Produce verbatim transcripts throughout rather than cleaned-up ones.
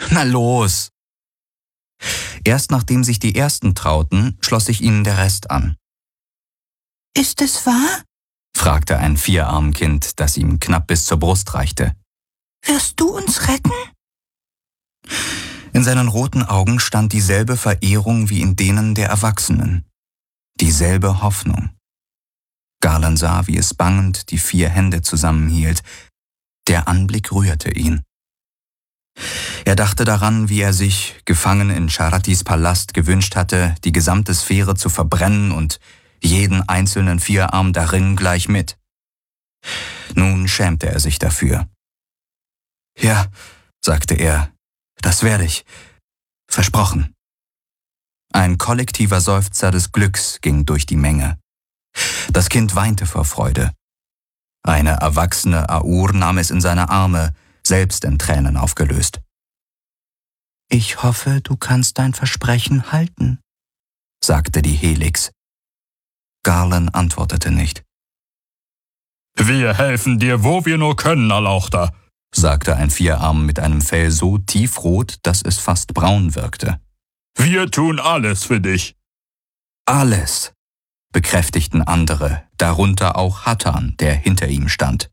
Na los! Erst nachdem sich die Ersten trauten, schloss sich ihnen der Rest an. »Ist es wahr?« fragte ein Vierarmkind, das ihm knapp bis zur Brust reichte. »Wirst du uns retten?« In seinen roten Augen stand dieselbe Verehrung wie in denen der Erwachsenen. Dieselbe Hoffnung. Garland sah, wie es bangend die vier Hände zusammenhielt. Der Anblick rührte ihn. Er dachte daran, wie er sich, gefangen in Charatis Palast, gewünscht hatte, die gesamte Sphäre zu verbrennen und jeden einzelnen Vierarm darin gleich mit. Nun schämte er sich dafür. »Ja«, sagte er, »das werde ich. Versprochen.« Ein kollektiver Seufzer des Glücks ging durch die Menge. Das Kind weinte vor Freude. Eine erwachsene Aur nahm es in seine Arme, selbst in Tränen aufgelöst. »Ich hoffe, du kannst dein Versprechen halten«, sagte die Helix. Garland antwortete nicht. »Wir helfen dir, wo wir nur können, Alauchter«, sagte ein Vierarm mit einem Fell so tiefrot, dass es fast braun wirkte. »Wir tun alles für dich.« »Alles«, bekräftigten andere, darunter auch Hattan, der hinter ihm stand.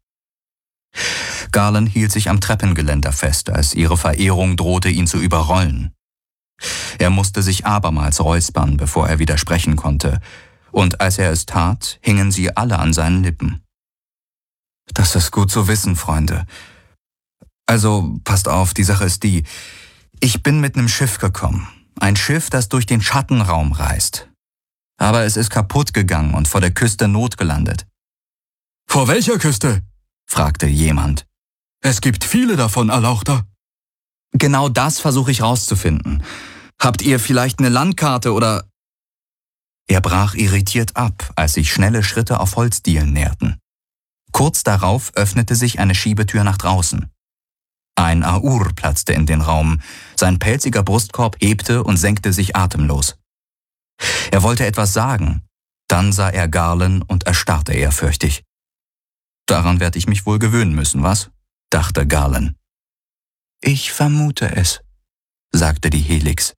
Garland hielt sich am Treppengeländer fest, als ihre Verehrung drohte, ihn zu überrollen. Er musste sich abermals räuspern, bevor er wieder sprechen konnte, und als er es tat, hingen sie alle an seinen Lippen. »Das ist gut zu wissen, Freunde. Also, passt auf, die Sache ist die. Ich bin mit einem Schiff gekommen. Ein Schiff, das durch den Schattenraum reist. Aber es ist kaputt gegangen und vor der Küste notgelandet.« »Vor welcher Küste?« fragte jemand. »Es gibt viele davon, Alauchter.« »Genau das versuche ich rauszufinden. Habt ihr vielleicht eine Landkarte oder...« Er brach irritiert ab, als sich schnelle Schritte auf Holzdielen näherten. Kurz darauf öffnete sich eine Schiebetür nach draußen. Ein Aur platzte in den Raum, sein pelziger Brustkorb hebte und senkte sich atemlos. Er wollte etwas sagen, dann sah er Garland und erstarrte ehrfürchtig. »Daran werde ich mich wohl gewöhnen müssen, was?« dachte Garland. »Ich vermute es«, sagte die Helix.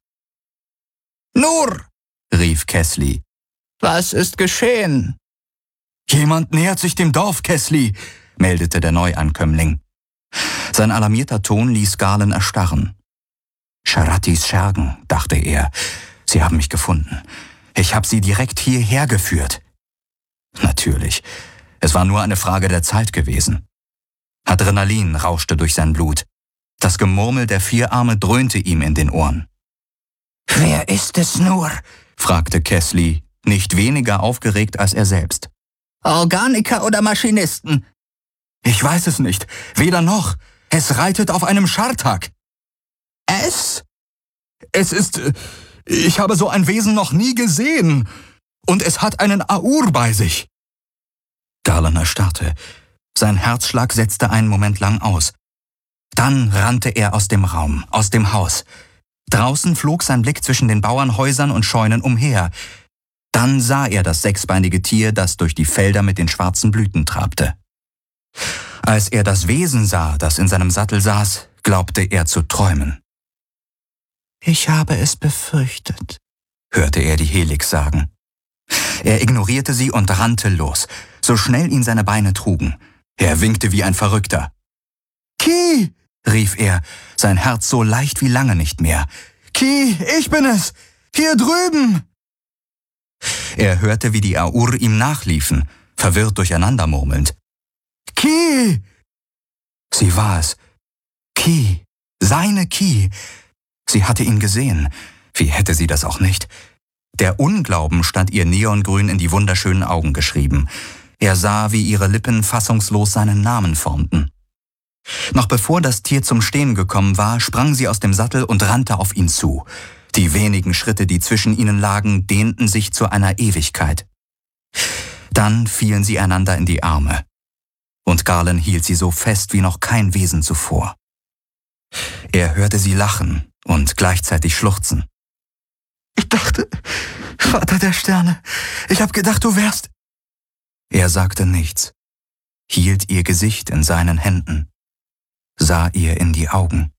»Nur«, rief Kessly. »was ist geschehen?« »Jemand nähert sich dem Dorf, Kessly«, meldete der Neuankömmling. Sein alarmierter Ton ließ Garland erstarren. »Charatis Schergen«, dachte er. »Sie haben mich gefunden. Ich habe sie direkt hierher geführt.« Natürlich, es war nur eine Frage der Zeit gewesen. Adrenalin rauschte durch sein Blut. Das Gemurmel der Vierarme dröhnte ihm in den Ohren. »Wer ist es nur?« fragte Kessly, nicht weniger aufgeregt als er selbst. »Organiker oder Maschinisten?« »Ich weiß es nicht. Weder noch. Es reitet auf einem Schartak.« »Es?« »Es ist... Ich habe so ein Wesen noch nie gesehen. Und es hat einen Aur bei sich.« Garland erstarrte. Sein Herzschlag setzte einen Moment lang aus. Dann rannte er aus dem Raum, aus dem Haus. Draußen flog sein Blick zwischen den Bauernhäusern und Scheunen umher. Dann sah er das sechsbeinige Tier, das durch die Felder mit den schwarzen Blüten trabte. Als er das Wesen sah, das in seinem Sattel saß, glaubte er zu träumen. »Ich habe es befürchtet«, hörte er die Helix sagen. Er ignorierte sie und rannte los, so schnell ihn seine Beine trugen. Er winkte wie ein Verrückter. »Ki«, rief er, sein Herz so leicht wie lange nicht mehr. »Ki, ich bin es! Hier drüben!« Er hörte, wie die Aur ihm nachliefen, verwirrt durcheinander murmelnd. »Ki!« Sie war es. Ki, seine Ki. Sie hatte ihn gesehen. Wie hätte sie das auch nicht? Der Unglauben stand ihr neongrün in die wunderschönen Augen geschrieben. Er sah, wie ihre Lippen fassungslos seinen Namen formten. Noch bevor das Tier zum Stehen gekommen war, sprang sie aus dem Sattel und rannte auf ihn zu. Die wenigen Schritte, die zwischen ihnen lagen, dehnten sich zu einer Ewigkeit. Dann fielen sie einander in die Arme. Und Garland hielt sie so fest wie noch kein Wesen zuvor. Er hörte sie lachen und gleichzeitig schluchzen. »Ich dachte, Vater der Sterne, ich hab gedacht, du wärst...« Er sagte nichts, hielt ihr Gesicht in seinen Händen, sah ihr in die Augen.